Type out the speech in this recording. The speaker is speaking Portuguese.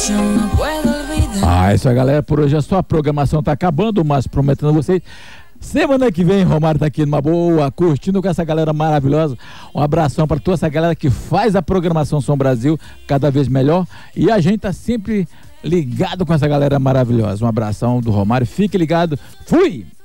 Isso aí, galera, por hoje a sua programação tá acabando, mas prometendo a vocês, semana que vem Romário tá aqui numa boa, curtindo com essa galera maravilhosa. Um abração para toda essa galera que faz a programação Som Brasil cada vez melhor, e a gente tá sempre ligado com essa galera maravilhosa. Um abração do Romário, fique ligado, fui!